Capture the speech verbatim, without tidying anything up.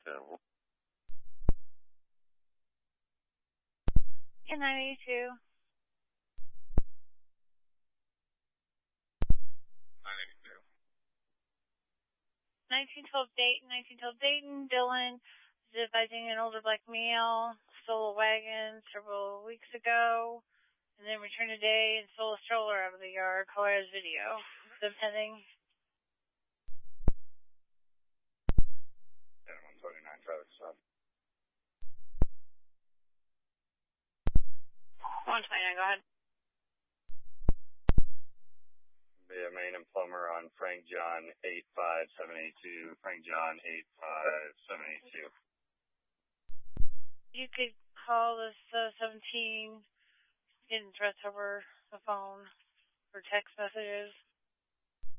Yeah, nine eighty-two. nine eighty-two. nineteen twelve Dayton, nineteen twelve Dayton, Dylan is advising an older black male stole a wagon several weeks ago and then returned today and stole a stroller out of the yard. Color's video. Them heading. ten one twenty-nine, traffic stop. one twenty-nine, go ahead. Be a main and plumber on Frank John eight five seven eight two. Frank John eight five seven eight two. You could call this uh, seventeen, get in threats over the phone or text messages.